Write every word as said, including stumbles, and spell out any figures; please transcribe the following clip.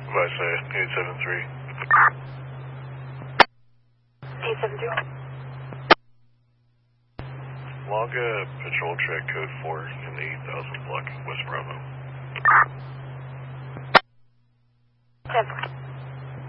Visa eight seven three. eight seven three. Log a patrol track code four in the eight thousand block, West Bravo.